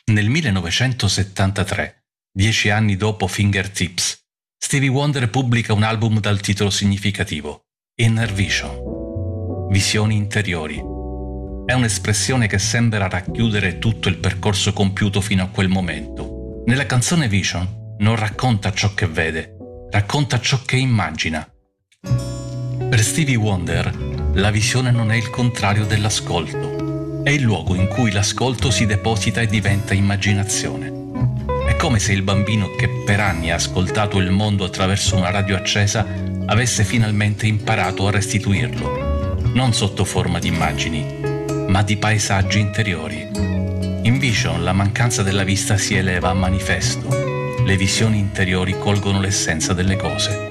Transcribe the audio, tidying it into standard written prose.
Nel 1973, 10 anni dopo Fingertips, Stevie Wonder pubblica un album dal titolo significativo, Inner Vision. Visioni interiori. È un'espressione che sembra racchiudere tutto il percorso compiuto fino a quel momento. Nella canzone Vision non racconta ciò che vede, racconta ciò che immagina. Per Stevie Wonder, la visione non è il contrario dell'ascolto, è il luogo in cui l'ascolto si deposita e diventa immaginazione. È come se il bambino che per anni ha ascoltato il mondo attraverso una radio accesa avesse finalmente imparato a restituirlo, non sotto forma di immagini, ma di paesaggi interiori. In Vision la mancanza della vista si eleva a manifesto. Le visioni interiori colgono l'essenza delle cose.